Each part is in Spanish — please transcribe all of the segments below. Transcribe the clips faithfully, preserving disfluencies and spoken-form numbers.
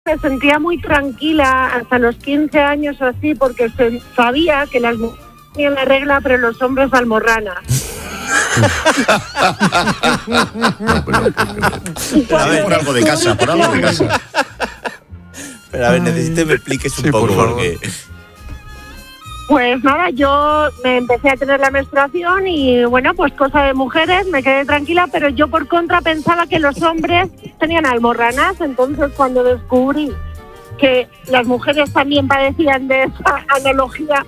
Me sentía muy tranquila hasta los quince años o así, porque se, sabía que las mujeres tenían la regla, pero los hombres almorranas. No, pero, pero, a ver, por algo de casa, por algo de casa. Pero a ver, necesito que me expliques un sí, poco, por porque... Pues nada, yo me empecé a tener la menstruación y bueno, pues cosa de mujeres, me quedé tranquila, pero yo por contra pensaba que los hombres tenían almorranas, entonces cuando descubrí que las mujeres también padecían de esa analogía,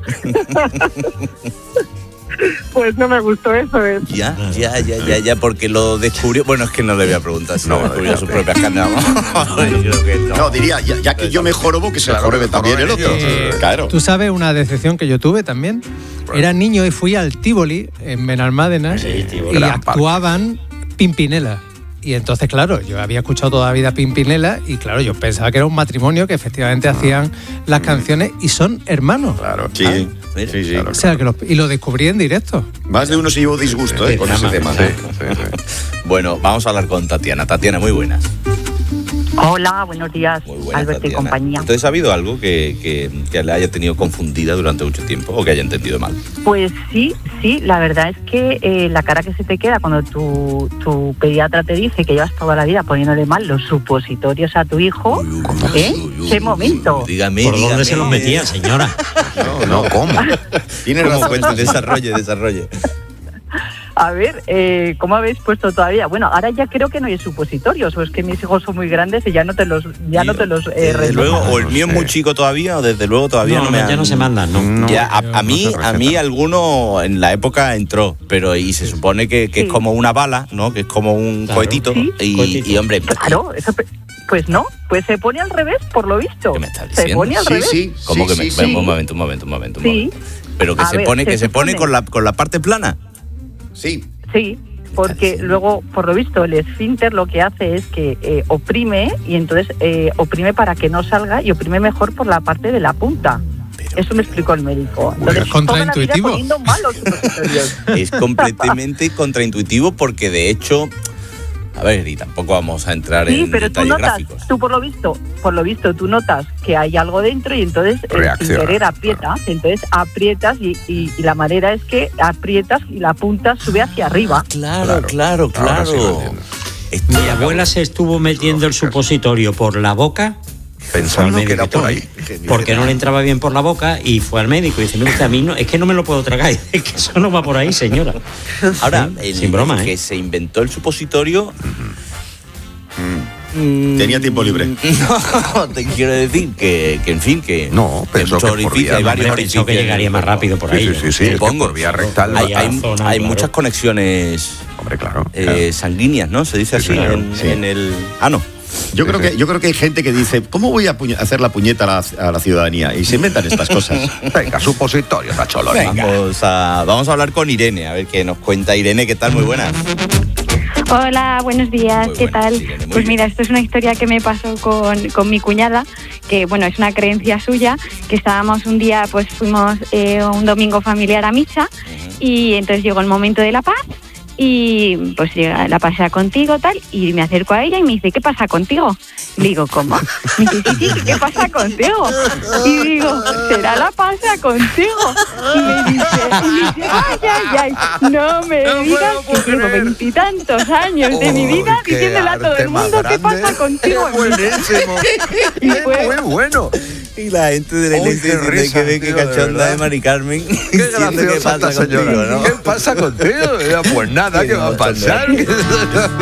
pues no me gustó eso. ¿eh? Ya, ya, ya, ya, ya, porque lo descubrió. Bueno, es que no le voy a preguntar si no, lo descubrió no, sus propias canas. No. no, diría, ya, ya que yo me jorobo, que se claro, jorobe también el otro. Eh, claro. ¿Tú sabes una decepción que yo tuve también? Bueno. Era niño y fui al Tívoli, en Benalmádena, sí, y Gran actuaban parque. Pimpinela. Y entonces, claro, yo había escuchado toda la vida Pimpinela y, claro, yo pensaba que era un matrimonio que efectivamente ah. hacían las canciones y son hermanos. Claro, sí. ¿Ah? Sí, sí, claro, o sea, que los, y lo descubrí en directo. Más de uno se llevó disgusto sí, eh, con ese tema. Sí, sí, sí. Bueno, vamos a hablar con Tatiana. Tatiana, muy buenas. Hola, buenos días, muy buenas, Alberto Tatiana. Y compañía. Entonces, ¿ha habido algo que, que, que le haya tenido confundida durante mucho tiempo o que haya entendido mal? Pues sí, sí, la verdad es que eh, la cara que se te queda cuando tu, tu pediatra te dice que llevas toda la vida poniéndole mal los supositorios a tu hijo, uy, uy, ¿eh? Uy, uy, ¿Qué uy, momento? Uy, dígame, ¿Por dígame. dónde se los metía, señora? No, no, ¿cómo? Tiene razón, desarrolle, desarrolle. A ver, eh, ¿cómo habéis puesto todavía? Bueno, ahora ya creo que no hay supositorios, o es que mis hijos son muy grandes y ya no te los ya Tío, no te los eh, desde luego, o el mío es muy chico todavía, o desde luego todavía no, no me ya han, no se mandan, no. no ya, a, a mí, no a mí alguno en la época entró, pero y se supone que, que sí. es como una bala, ¿no? Que es como un claro. cohetito, ¿Sí? y, cohetito. y hombre, claro, eso, pues no, pues se pone al revés, por lo visto. ¿Qué me estás diciendo? Se pone al sí, revés. Sí, ¿Cómo sí, que sí, me sí. un momento, un momento, un momento, un sí. momento. Pero que a se ver, pone, se que se supone. pone con la con la parte plana. Sí. Sí, porque luego, por lo visto, el esfínter lo que hace es que eh, oprime y entonces eh, oprime para que no salga y oprime mejor por la parte de la punta. Pero, Eso me explicó el médico. Entonces, es contraintuitivo. Es completamente contraintuitivo porque, de hecho, a ver, y tampoco vamos a entrar sí, en pero detalles tú notas, gráficos. Tú por lo visto, por lo visto, tú notas que hay algo dentro y entonces sin querer aprietas, entonces aprietas y, y, y la manera es que aprietas y la punta sube hacia arriba. Claro, claro, claro. claro. Sí Mi abuela se estuvo metiendo el supositorio por la boca. Pensando que era por ahí. Porque no le entraba bien por la boca y fue al médico y dice, mira, a mí no, es que no me lo puedo tragar, es que eso no va por ahí, señora. Ahora, el, sin broma, el ¿eh? que se inventó el supositorio... Mm. Mm. Tenía tiempo libre. No, te quiero decir que, que en fin, que... No, pensó que por vía, hay varios pensó que llegaría más rápido por ahí. Sí, sí, sí, sí supongo. Por vía rectal. Hay, hay, zona, hay claro. muchas conexiones... Hombre, claro. Eh, claro. sanguíneas, ¿no? Se dice sí, así claro, en, sí. en el... Ah, no. Yo creo que yo creo que hay gente que dice, ¿cómo voy a puñe- hacer la puñeta a la, a la ciudadanía? Y se inventan estas cosas. Venga, supositorios, cacholo. Vamos a, vamos a hablar con Irene, a ver qué nos cuenta Irene. ¿Qué tal? Muy buenas. Hola, buenos días, Muy ¿qué buenas, tal? Irene, Pues bien. mira, esto es una historia que me pasó con, con mi cuñada, que bueno, es una creencia suya, que estábamos un día, pues fuimos eh, un domingo familiar a misa, uh-huh. y entonces llegó el momento de la paz, y pues llega la pasea contigo, tal, y me acerco a ella y me dice, ¿qué pasa contigo? Le digo, ¿cómo? Me dice, sí, sí, ¿qué pasa contigo? Y digo, ¿será la pasea contigo? Y me dice, y me dice ay, ay, ay, no me no digas que llevo veintitantos años de mi vida oh, diciéndole a todo el mundo qué pasa contigo. ¡Qué buenísimo! Y fue muy bueno. Y la gente de la iglesia dice que ve que cachonda de Mari Carmen. Qué graciosa esta señora. Contigo, ¿no? ¿Qué pasa contigo? Pues nada, ¿qué va a pasar?